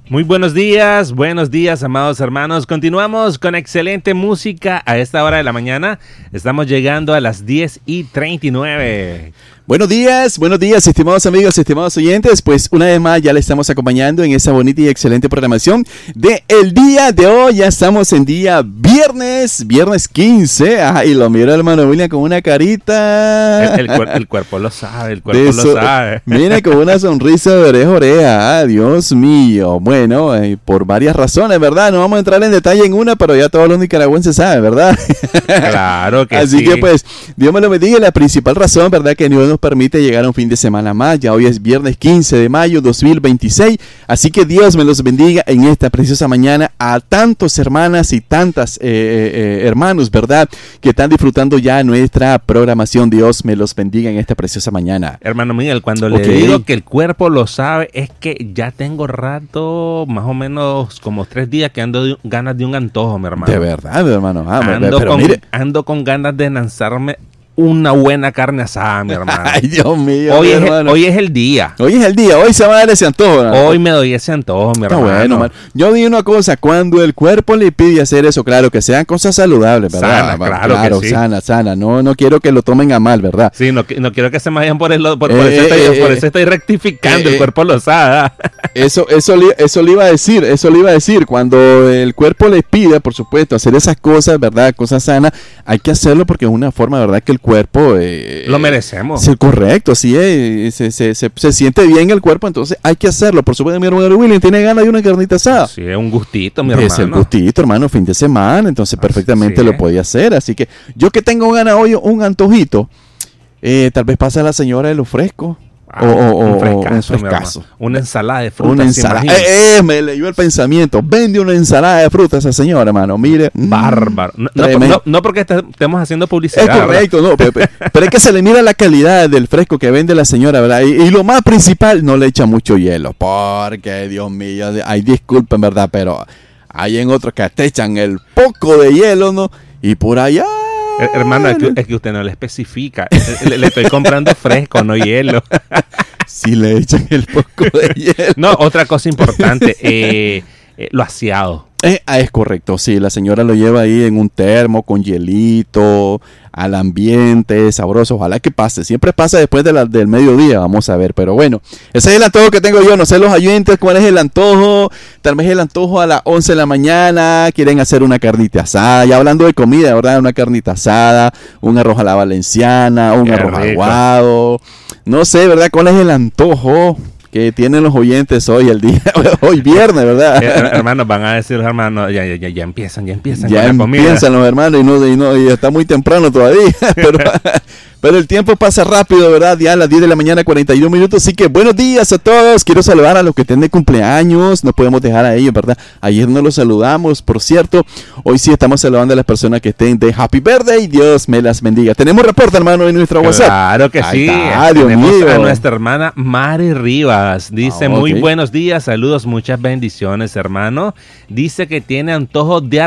Muy buenos días, amados hermanos. Continuamos con excelente música a esta hora de la mañana. Estamos llegando a las 10:39. Buenos días, estimados amigos, estimados oyentes. Pues una vez más ya le estamos acompañando en esa bonita y excelente programación de el día de hoy. Ya estamos en día viernes 15. Ay, lo miro el hermano William con una carita. El cuerpo lo sabe, el cuerpo lo sabe. Viene con una sonrisa de oreja a oreja. Dios mío. Bueno, por varias razones, ¿verdad? No vamos a entrar en detalle en una, pero ya todos los nicaragüenses saben, ¿verdad? Claro que Así sí. que pues, Dios me lo bendiga. La principal razón, ¿verdad? Que Dios nos permite llegar a un fin de semana más. Ya hoy es viernes 15 de mayo 2026. Así que Dios me los bendiga en esta preciosa mañana a tantos hermanas y tantas hermanos, ¿verdad? Que están disfrutando ya nuestra programación. Dios me los bendiga en esta preciosa mañana. Hermano Miguel, cuando le digo que el cuerpo lo sabe, es que ya tengo rato, más o menos como 3 días que ando ganas de un antojo, mi hermano. De verdad, mi hermano. Ando con ganas de lanzarme una buena carne asada, mi hermano. Ay, Dios mío, hoy es el día. Hoy se va a dar ese antojo, ¿no? Hoy me doy ese antojo, mi hermano. Bueno, man. Yo digo una cosa, cuando el cuerpo le pide hacer eso, claro, que sean cosas saludables, ¿verdad? Claro que sí. Sana. No quiero que lo tomen a mal, ¿verdad? Sí, no quiero que se me vayan por eso estoy rectificando, el cuerpo lo sabe. Eso le iba a decir, cuando el cuerpo le pide, por supuesto, hacer esas cosas, ¿verdad? Cosas sanas, hay que hacerlo porque es una forma, ¿verdad? Que el cuerpo lo merecemos. Es correcto, sí, se siente bien el cuerpo, entonces hay que hacerlo. Por supuesto, mi hermano William tiene ganas de una carnita asada. Sí, es un gustito, mi hermano. Es el gustito, hermano, fin de semana, entonces perfectamente lo podía hacer. Así que yo que tengo ganas hoy, un antojito, tal vez pasa la señora de lo fresco. Un frescazo. Una ensalada de frutas. Una ensalada. Me leyó el pensamiento. Vende una ensalada de frutas esa señora, hermano. Mire. Bárbaro. No porque estemos haciendo publicidad. Es correcto, ¿verdad? pero es que se le mira la calidad del fresco que vende la señora, ¿verdad? Y lo más principal, no le echa mucho hielo. Porque, Dios mío, ay, disculpen, ¿verdad? Pero hay en otros que te echan el poco de hielo, ¿no? Y por allá. Hermano, es que usted no le especifica. Le estoy comprando fresco, no hielo. Si le echan el poco de hielo. No, otra cosa importante, lo aseado. Es correcto, sí, la señora lo lleva ahí en un termo con hielito, al ambiente, sabroso. Ojalá que pase, siempre pasa después del mediodía, vamos a ver. Pero bueno, ese es el antojo que tengo yo, no sé los oyentes cuál es el antojo. Tal vez el antojo a las 11 de la mañana, quieren hacer una carnita asada, ya hablando de comida, ¿verdad? Una carnita asada, un arroz a la valenciana, un arroz aguado. No sé, ¿verdad? ¿Cuál es el antojo que tienen los oyentes hoy hoy viernes, ¿verdad? Hermanos, van a decir, hermanos, ya empiezan. Ya empiezan los hermanos y está muy temprano todavía, pero el tiempo pasa rápido, ¿verdad? Ya a las 10 de la mañana, 41 minutos, así que buenos días a todos. Quiero saludar a los que estén de cumpleaños, no podemos dejar a ellos, ¿verdad? Ayer no los saludamos, por cierto. Hoy sí estamos saludando a las personas que estén de Happy Birthday. Dios me las bendiga. Tenemos reporte, hermano, en nuestra WhatsApp. Claro que sí. Tenemos a nuestra hermana Mari Rivas. Dice, muy buenos días, saludos, muchas bendiciones, hermano. Dice que tiene antojo de